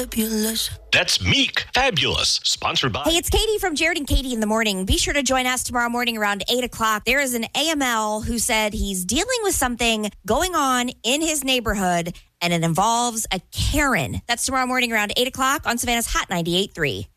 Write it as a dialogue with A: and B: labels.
A: fabulous.
B: That's Meek, Fabulous, sponsored by...
C: Hey, it's Katie from Jared and Katie in the Morning. Be sure to join us tomorrow morning around 8 o'clock. There is an AML who said he's dealing with something going on in his neighborhood, and it involves a Karen. That's tomorrow morning around 8 o'clock on Savannah's Hot 98.3.